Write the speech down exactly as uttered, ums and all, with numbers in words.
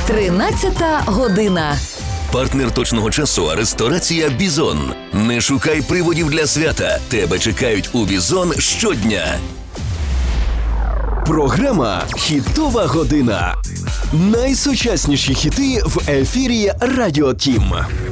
Тринадцята година. Партнер точного часу – ресторація «Бізон». Не шукай приводів для свята. Тебе чекають у «Бізон» щодня. Програма «Хітова година». Найсучасніші хіти в ефірі Радіо Тім.